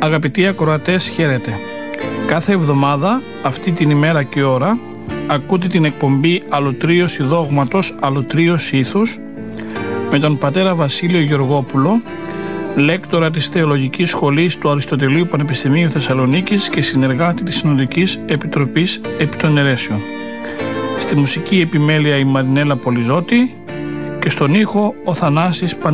Αγαπητοί ακροατές, χαίρετε. Κάθε εβδομάδα, αυτή την ημέρα και ώρα, ακούτε την εκπομπή Αλωτρίωση Δόγματος, Αλωτρίωση Ήθους, με τον πατέρα Βασίλειο Γεωργόπουλο, λέκτορα της Θεολογικής Σχολής του Αριστοτελείου Πανεπιστημίου Θεσσαλονίκης και συνεργάτη της Συνοδικής Επιτροπής επί των Αιρέσεων. Στη μουσική επιμέλεια η Μαρινέλα Πολυζώτη και στον ήχο ο Θανάσης